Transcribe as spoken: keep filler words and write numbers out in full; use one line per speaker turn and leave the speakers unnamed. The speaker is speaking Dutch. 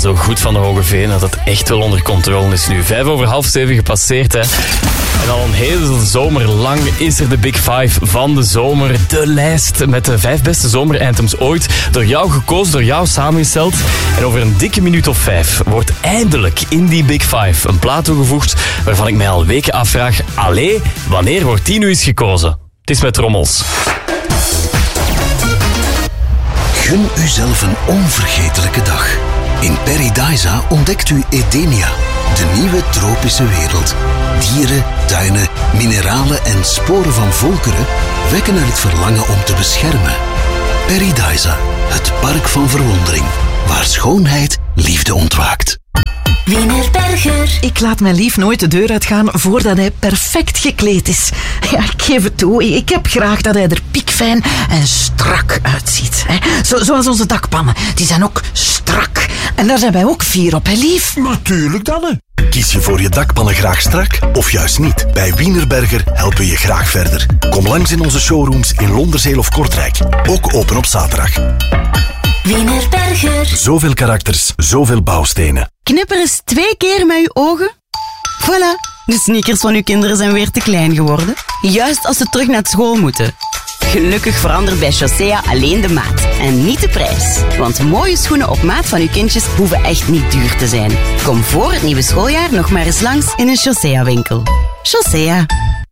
zo goed van de Hogeveen dat het echt wel onder controle is nu. Vijf over half zeven gepasseerd, hè. En al een hele zomer lang is er de Big Five van de zomer. De lijst met de vijf beste zomeranthems ooit. Door jou gekozen, door jou samengesteld. En over een dikke minuut of vijf wordt eindelijk in die Big Five een plaat toegevoegd waarvan ik mij al weken afvraag, allee, wanneer wordt die nu eens gekozen? Het is met trommels.
Gun uzelf een onvergetelijke dag. In Paradisa ontdekt u Edenia, de nieuwe tropische wereld. Dieren, tuinen, mineralen en sporen van volkeren wekken er het verlangen om te beschermen. Paradisa, het park van verwondering, waar schoonheid liefde ontwaakt.
Wienerberger. Ik laat mijn lief nooit de deur uitgaan voordat hij perfect gekleed is. Ja, ik geef het toe. Ik heb graag dat hij er piekfijn en strak uitziet. Zo, zoals onze dakpannen. Die zijn ook strak. En daar zijn wij ook fier op, hè lief?
Natuurlijk dan, hè. Kies je voor je dakpannen graag strak of juist niet? Bij Wienerberger helpen we je graag verder. Kom langs in onze showrooms in Londerzeel of Kortrijk. Ook open op zaterdag.
Wienerberger.
Zoveel karakters, zoveel bouwstenen.
Knipper eens twee keer met uw ogen. Voilà, de sneakers van uw kinderen zijn weer te klein geworden. Juist als ze terug naar school moeten. Gelukkig verandert bij Chaussea alleen de maat en niet de prijs. Want mooie schoenen op maat van uw kindjes hoeven echt niet duur te zijn. Kom voor het nieuwe schooljaar nog maar eens langs in een Chaussea-winkel. Chaussea,